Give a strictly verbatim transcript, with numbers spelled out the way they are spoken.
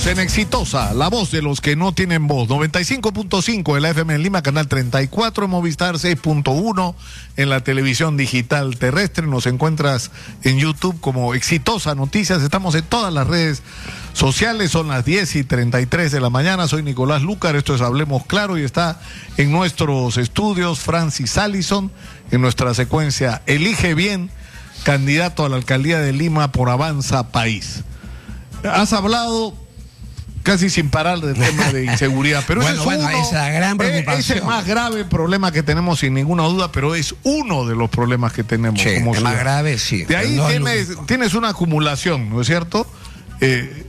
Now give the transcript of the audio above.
Estamos en Exitosa, la voz de los que no tienen voz. noventa y cinco punto cinco de la F M en Lima, canal treinta y cuatro en Movistar, seis punto uno en la televisión digital terrestre. Nos encuentras en YouTube como Exitosa Noticias. Estamos en todas las redes sociales. Son las diez y treinta y tres de la mañana. Soy Nicolás Lúcar, esto es Hablemos Claro, y está en nuestros estudios Francis Allison, en nuestra secuencia Elige Bien, candidato a la alcaldía de Lima por Avanza País. Has hablado casi sin parar del tema de inseguridad, pero bueno, ese es bueno, uno, esa es la gran preocupación. Es el más grave problema que tenemos, sin ninguna duda, pero es uno de los problemas que tenemos. Sí, como el más ciudad. grave, sí. De ahí no tienes, tienes una acumulación, ¿no es cierto? Eh,